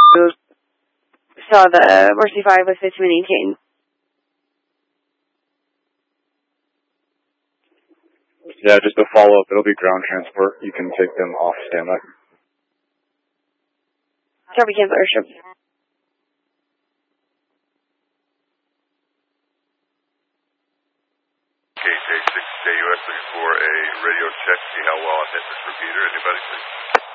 saw the Mercy 5 was fit to maintain. Yeah, just a follow-up. It'll be ground transport. You can take them off standby. Copy, cancel airstrip. KJ6JUS looking for a radio check. See how well I hit this repeater. Anybody, please?